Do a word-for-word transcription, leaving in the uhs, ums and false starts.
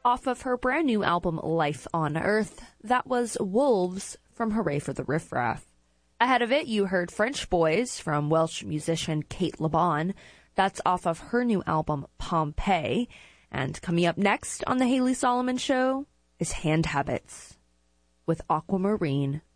Off of her brand new album, Life on Earth, that was Wolves from Hooray for the Riff Raff. Ahead of it, you heard French Boys from Welsh musician Kate Laban. That's off of her new album, Pompeii. And coming up next on The Haley Solomon Show is Hand Habits with Aquamarine.